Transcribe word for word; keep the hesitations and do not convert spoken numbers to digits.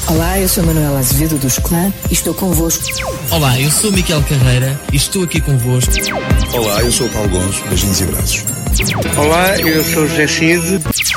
Olá, eu sou Manuela Azevedo do Escolã e estou convosco. Olá, eu sou Miquel Carreira e estou aqui convosco. Olá, eu sou o Paulo Gonço. Beijinhos e abraços. Olá, eu sou o José Cid.